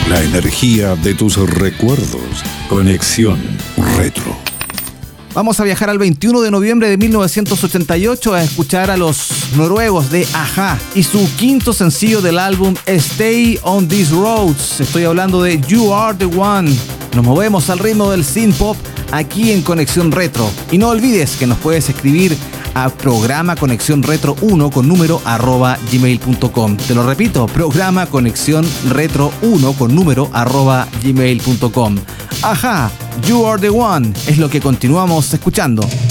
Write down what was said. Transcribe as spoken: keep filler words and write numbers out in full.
La energía de tus recuerdos. Conexión Retro. Vamos a viajar al veintiuno de noviembre de mil novecientos ochenta y ocho a escuchar a los noruegos de A-ha y su quinto sencillo del álbum Stay on These Roads. Estoy hablando de You Are the One. Nos movemos al ritmo del synth pop aquí en Conexión Retro. Y no olvides que nos puedes escribir a programa conexión retro uno con número arroba gmail punto com. Te lo repito, programa conexión retro uno con número arroba gmail punto com. A-ha, You Are the One es lo que continuamos escuchando.